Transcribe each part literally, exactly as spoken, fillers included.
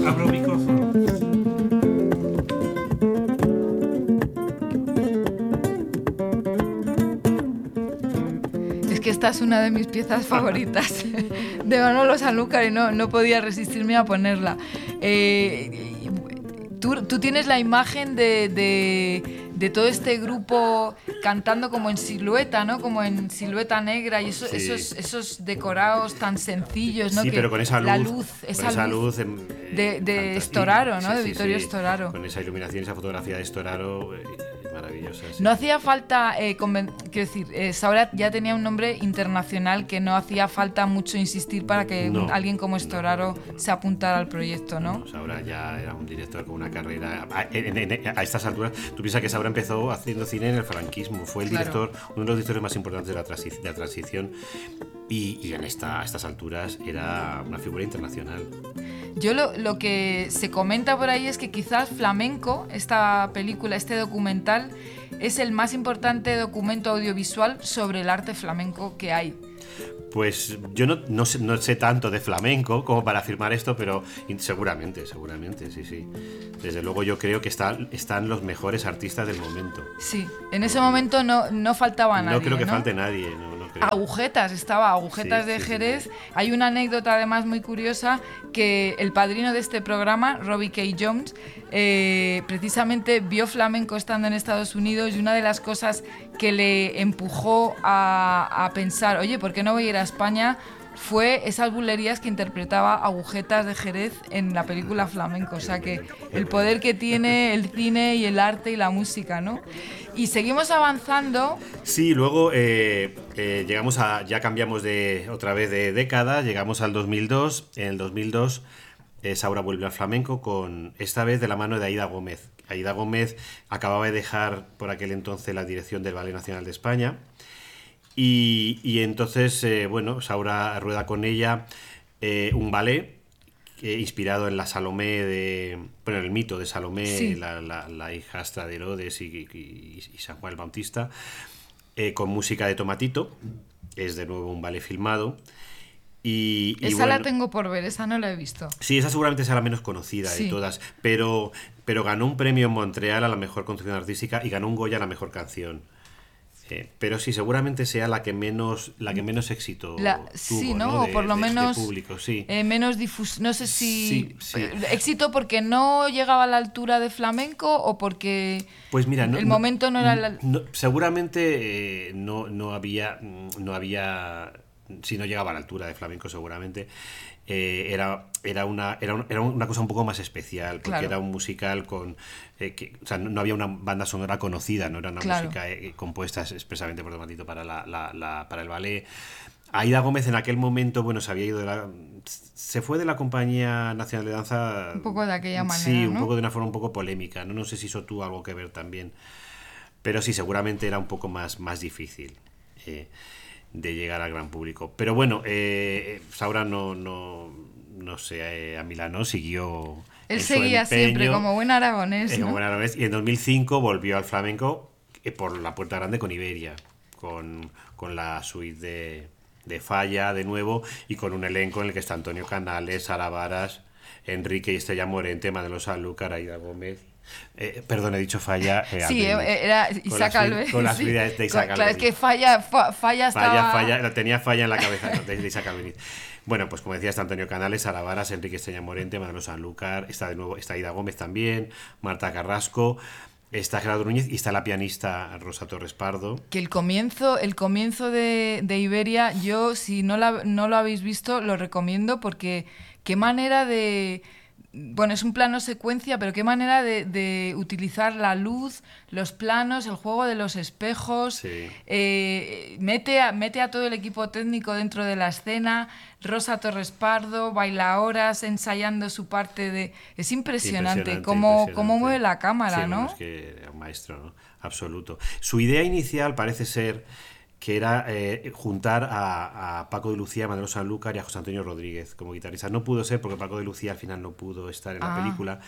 Abro micrófono. Es que esta es una de mis piezas favoritas de Manolo Sanlúcar y no, no podía resistirme a ponerla. Eh, tú, tú tienes la imagen de, de, de todo este grupo cantando como en silueta, ¿no? Como en silueta negra y eso, Sí. esos, esos decorados tan sencillos, ¿no? Sí, que pero con esa luz, la luz, esa con esa luz, luz em, de, eh, de fantástica. Storaro, ¿no? Sí, de sí, Vittorio sí. Storaro. Con esa iluminación, esa fotografía de Storaro, eh, maravillosa. Sí. No hacía falta, eh, conven- quiero decir, eh, Saura ya tenía un nombre internacional que no hacía falta mucho insistir para que No, un- alguien como Storaro no. se apuntara al proyecto, ¿no? No, Saura ya era un director con una carrera. A, en, en, a estas alturas, tú piensas que Saura empezó haciendo cine en el franquismo. Fue el director, Claro. uno de los directores más importantes de la, transi de la transición. Y, y en esta, a estas alturas era una figura internacional. Yo lo, lo que se comenta por ahí es que quizás Flamenco, esta película, este documental, es el más importante documento audiovisual sobre el arte flamenco que hay. Pues yo no, no, sé, no sé tanto de flamenco como para afirmar esto, pero seguramente, seguramente, sí, sí. Desde luego yo creo que está, están los mejores artistas del momento. Sí, en ese momento no, no faltaba nadie. No creo que ¿no? falte nadie, no, no creo. Agujetas, estaba Agujetas Sí, de sí, sí, Jerez. sí. Hay una anécdota además muy curiosa que el padrino de este programa, Robbie K. Jones, eh, precisamente vio flamenco estando en Estados Unidos y una de las cosas que le empujó a, a pensar, oye, ¿por qué no voy a ir a España? Fue esas bulerías que interpretaba Agujetas de Jerez en la película Flamenco. O sea que el poder que tiene el cine y el arte y la música, ¿no? Y seguimos avanzando. Sí, luego eh, eh, llegamos a, ya cambiamos de otra vez de década, llegamos al dos mil dos. En el dos mil dos eh, Saura vuelve al flamenco con, esta vez de la mano de Aída Gómez. Aída Gómez acababa de dejar por aquel entonces la dirección del Ballet Nacional de España. Y, y entonces, eh, bueno, Saura rueda con ella eh, un ballet eh, inspirado en la Salomé de... Bueno, en el mito de Salomé, Sí. la, la, la hijastra de Herodes y, y, y San Juan el Bautista, eh, con música de Tomatito. Es de nuevo un ballet filmado. Y, y Esa bueno, la tengo por ver, esa no la he visto. sí, esa seguramente será la menos conocida Sí. de todas, pero, pero ganó un premio en Montreal a la mejor concepción artística y ganó un Goya a la mejor canción. Eh, pero sí, seguramente sea la que menos la que menos éxito La, tuvo, sí, ¿no? ¿no? O De, por lo de, menos de público, sí. eh, menos difusión. No sé si Sí, sí. eh, éxito porque no llegaba a la altura de flamenco o porque Pues mira, no, el momento no, no era la... no, seguramente eh, no, no había no había si no llegaba a la altura de flamenco seguramente. Eh, era, era, una, era, un, era una cosa un poco más especial, porque Claro. era un musical con... Eh, que, o sea, no, no había una banda sonora conocida, no era una Claro. música eh, compuesta expresamente por Tomatito para, la, la, la, para el ballet. Aída Gómez en aquel momento, bueno, se había ido de la... Se fue de la Compañía Nacional de Danza... Un poco de aquella manera, Sí, un ¿no? poco de una forma un poco polémica, ¿no? No sé si eso tuvo algo que ver también. Pero sí, seguramente era un poco más, más difícil. Eh, de llegar al gran público. Pero bueno, eh, Saura no, no, no sé, eh, a Milano siguió. Él en su seguía empeño, siempre como buen aragonés, eh, ¿no? como buen aragonés, y en dos mil cinco volvió al flamenco eh, por la puerta grande con Iberia, con, con la suite de, de Falla de nuevo y con un elenco en el que está Antonio Canales, Sara Varas, Enrique y Estrella Morente, Manolo Sanlúcar, Aída Gómez. Eh, perdón, he dicho Falla. Eh, Sí, Albeniz. era Con Isaac las- Albeniz. Con las sí. vidas de Isaac Claro, es Albeniz. que falla, fa- falla estaba... Falla, falla, lo tenía falla en la cabeza ¿no? de Isaac Albeniz. Bueno, pues como decía, está Antonio Canales, Sara Varas, Enrique Estrella Morente, Manolo Sanlúcar, está de nuevo, está Aída Gómez también, Marta Carrasco, está Gerardo Núñez y está la pianista Rosa Torres Pardo. Que el comienzo, el comienzo de, de Iberia, yo si no, la, no lo habéis visto, lo recomiendo porque qué manera de... Bueno, es un plano secuencia, pero qué manera de, de utilizar la luz, los planos, el juego de los espejos. Sí. Eh, mete, a, mete a todo el equipo técnico dentro de la escena. Rosa Torres Pardo, bailadoras, ensayando su parte de... Es impresionante, Impresionante, cómo, impresionante. cómo mueve la cámara, Sí, ¿no? bueno, es que era un maestro, ¿no? Absoluto. Su idea inicial parece ser que era eh, juntar a, a Paco de Lucía, a Manolo Sanlúcar y a José Antonio Rodríguez como guitarristas. No pudo ser porque Paco de Lucía al final no pudo estar en la Ah. película,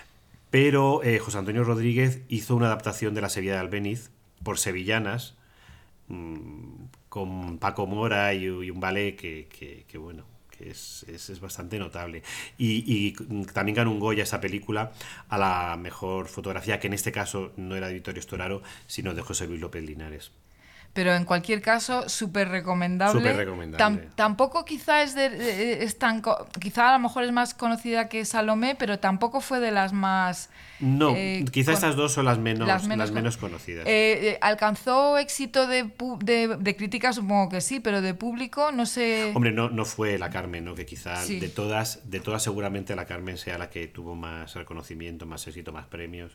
pero eh, José Antonio Rodríguez hizo una adaptación de La Sevilla de Albéniz por sevillanas, mmm, con Paco Mora y, y un ballet que, que, que bueno, que es, es, es bastante notable. Y, y también ganó un Goya esta película a la mejor fotografía, que en este caso no era de Vittorio Storaro, sino de José Luis López Linares. Pero en cualquier caso, súper recomendable. Súper recomendable. Tam, tampoco quizá es, de, es tan... Quizá a lo mejor es más conocida que Salomé, pero tampoco fue de las más... No, eh, quizá con, estas dos son las menos, las menos, las menos con, conocidas. Eh, eh, ¿Alcanzó éxito de, de, de crítica? Supongo que sí, pero de público no sé... Hombre, no, no fue La Carmen, ¿no? Que quizá sí. de todas, de todas seguramente La Carmen sea la que tuvo más reconocimiento, más éxito, más premios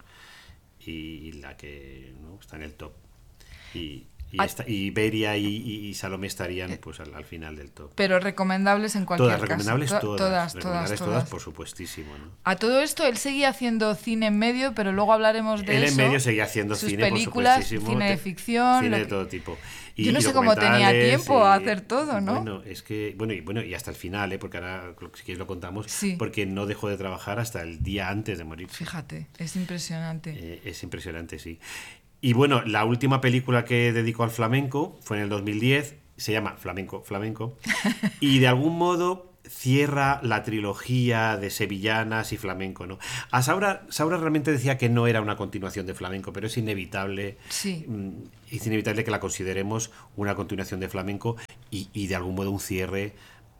y la que, ¿no?, está en el top. Y... Y, esta, y Beria y, y, y Salomé estarían pues al, al final del top. Pero recomendables en cualquier todas, recomendables caso. Todas, todas, recomendables todas, todas, por supuestísimo, ¿no? A todo esto, él seguía haciendo cine en medio, pero luego hablaremos de él eso. Él en medio seguía haciendo sus cine, películas, por supuestísimo. Cine de ficción. Cine que... de todo tipo. Y, Yo no y sé cómo tenía tiempo y, a hacer todo, ¿no? Bueno, es que, bueno y, bueno, y hasta el final, ¿eh? Porque ahora, si quieres, lo contamos, sí. porque no dejó de trabajar hasta el día antes de morir. Fíjate, es impresionante. Eh, es impresionante, sí. Y bueno, la última película que dedicó al flamenco fue en el dos mil diez, se llama Flamenco, Flamenco, y de algún modo cierra la trilogía de sevillanas y flamenco, ¿no? A Saura, Saura realmente decía que no era una continuación de flamenco, pero es inevitable, sí. es inevitable que la consideremos una continuación de flamenco y, y de algún modo un cierre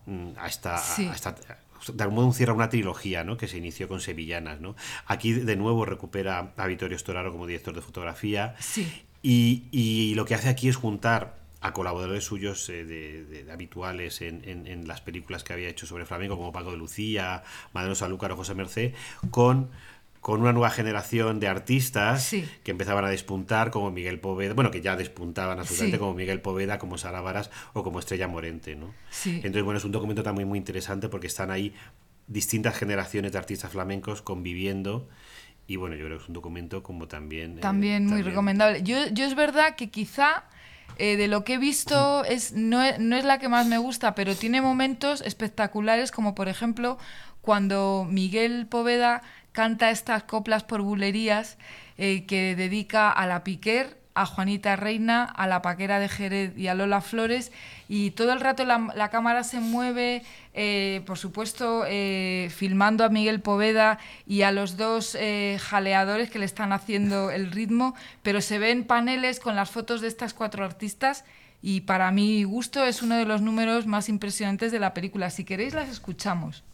a esta... Sí. A esta de algún modo cierra una trilogía, ¿no?, que se inició con Sevillanas, ¿no? Aquí de nuevo recupera a Vittorio Storaro como director de fotografía, sí. y, y lo que hace aquí es juntar a colaboradores suyos eh, de, de, de habituales en, en, en las películas que había hecho sobre flamenco, como Paco de Lucía, Madero Sanlúcar o José Mercé, con... con una nueva generación de artistas sí. que empezaban a despuntar, como Miguel Poveda, bueno, que ya despuntaban absolutamente, sí. como Miguel Poveda, como Sara Varas o como Estrella Morente, ¿no? Sí. Entonces, bueno, es un documento también muy interesante porque están ahí distintas generaciones de artistas flamencos conviviendo y, bueno, yo creo que es un documento como también... También eh, muy también... recomendable. Yo, yo es verdad que quizá... Eh, de lo que he visto es, no, es, no es la que más me gusta, pero tiene momentos espectaculares, como por ejemplo cuando Miguel Poveda canta estas coplas por bulerías eh, que dedica a la Piquer, a Juanita Reina, a la Paquera de Jerez y a Lola Flores, y todo el rato la, la cámara se mueve, eh, por supuesto eh, filmando a Miguel Poveda y a los dos eh, jaleadores que le están haciendo el ritmo, pero se ven paneles con las fotos de estas cuatro artistas y para mi gusto es uno de los números más impresionantes de la película. Si queréis las escuchamos.